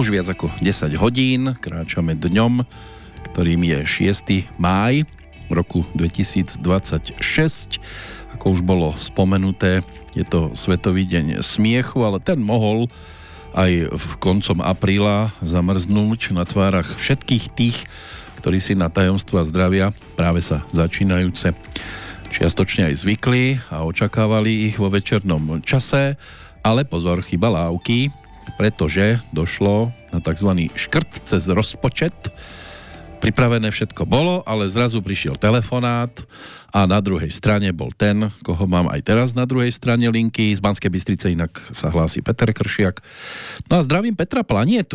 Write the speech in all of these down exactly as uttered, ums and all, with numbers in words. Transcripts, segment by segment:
Už viac ako desať hodín kráčame dňom, ktorým je šiesteho mája roku dvetisícdvadsaťšesť. Ako už bolo spomenuté, je to Svetový deň smiechu, ale ten mohol aj v koncom apríla zamrznúť na tvárach všetkých tých, ktorí si na tajomstvá zdravia práve sa začínajúce čiastočne aj zvykli a očakávali ich vo večernom čase. Ale pozor, chyba lávky, pretože došlo na tzv. Škrt cez rozpočet. Pripravené všetko bolo, ale zrazu prišiel telefonát a na druhej strane bol ten, koho mám aj teraz na druhej strane linky. Z Banskej Bystrice inak sa hlási Peter Kršiak. No a zdravím Petra Planietu.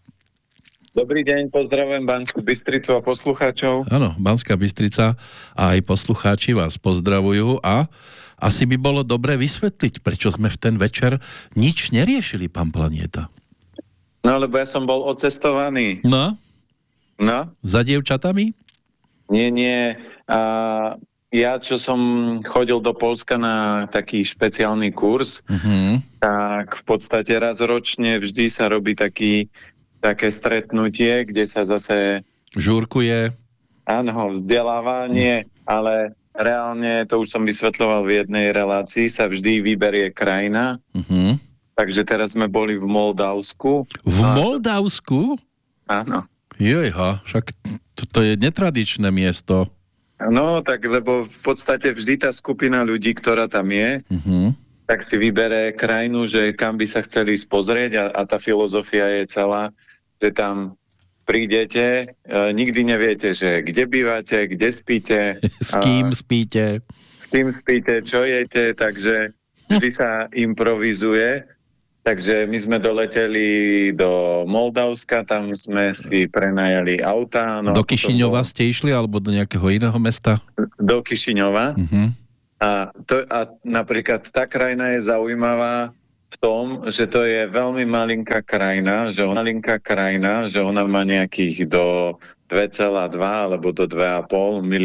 Dobrý deň, pozdravujem Banskú Bystricu a poslucháčov. Áno, Banská Bystrica a aj poslucháči vás pozdravujú a asi by bolo dobre vysvetliť, prečo sme v ten večer nič neriešili, pán Planieta. No, lebo ja som bol odcestovaný. No? No? Za dievčatami? Nie, nie. A ja, čo som chodil do Poľska na taký špeciálny kurz, uh-huh. tak v podstate raz ročne vždy sa robí taký, také stretnutie, kde sa zase... Žúrkuje. Áno, vzdelávanie, uh-huh. ale reálne, to už som vysvetľoval v jednej relácii, sa vždy vyberie krajina. Uh-huh. Takže teraz sme boli v Moldavsku. V a... Moldavsku? Áno. Jojha, však to je netradičné miesto. No, tak lebo v podstate vždy tá skupina ľudí, ktorá tam je, uh-huh. tak si vybere krajinu, že kam by sa chceli pozrieť a, a tá filozofia je celá, že tam prídete, e, nikdy neviete, že kde bývate, kde spíte. S kým a, spíte. S kým spíte, čo jete, takže vždy sa improvizuje. Takže my sme doleteli do Moldavska, tam sme si prenajali auta. No do Kišiňova bol... ste išli, alebo do nejakého iného mesta? Do Kišiňova. Uh-huh. A, to, a napríklad tá krajina je zaujímavá v tom, že to je veľmi malinká krajina, že ona malinká krajina, že ona má nejakých do dva celé dva alebo do dva a pol milióna